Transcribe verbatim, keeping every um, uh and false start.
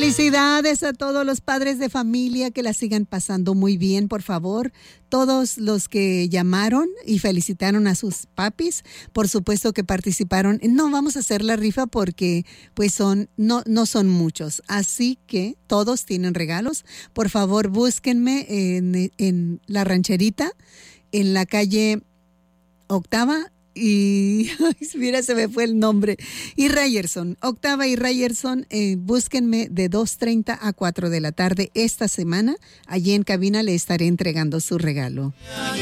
Felicidades a todos los padres de familia, que la sigan pasando muy bien, por favor. Todos los que llamaron y felicitaron a sus papis, por supuesto que participaron. No vamos a hacer la rifa porque pues son no no son muchos, así que todos tienen regalos. Por favor, búsquenme en, en La Rancherita, en la calle Octava. Y ay, mira, se me fue el nombre. Y Ryerson, Octava y Ryerson, eh, búsquenme de dos treinta a cuatro de la tarde esta semana. Allí en cabina le estaré entregando su regalo.